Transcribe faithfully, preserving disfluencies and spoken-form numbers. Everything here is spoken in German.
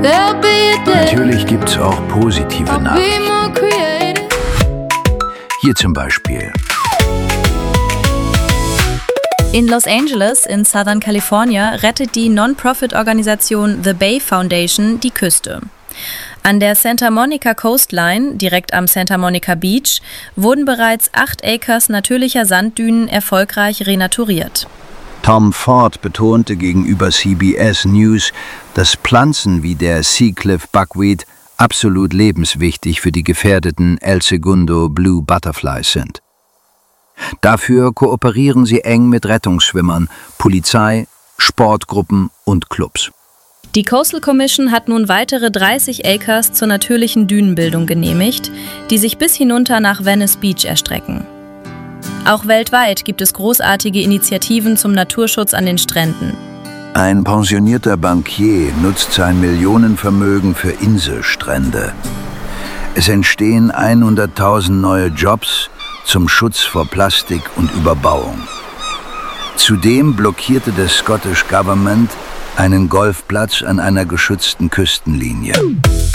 Natürlich gibt's auch positive Nachrichten. Hier zum Beispiel. In Los Angeles in Southern California rettet die Non-Profit-Organisation The Bay Foundation die Küste. An der Santa Monica Coastline, direkt am Santa Monica Beach, wurden bereits acht Acres natürlicher Sanddünen erfolgreich renaturiert. Tom Ford betonte gegenüber C B S News, dass Pflanzen wie der Seacliff Buckwheat absolut lebenswichtig für die gefährdeten El Segundo Blue Butterflies sind. Dafür kooperieren sie eng mit Rettungsschwimmern, Polizei, Sportgruppen und Clubs. Die Coastal Commission hat nun weitere dreißig Acres zur natürlichen Dünenbildung genehmigt, die sich bis hinunter nach Venice Beach erstrecken. Auch weltweit gibt es großartige Initiativen zum Naturschutz an den Stränden. Ein pensionierter Bankier nutzt sein Millionenvermögen für Inselstrände. Es entstehen hunderttausend neue Jobs zum Schutz vor Plastik und Überbauung. Zudem blockierte das Scottish Government einen Golfplatz an einer geschützten Küstenlinie.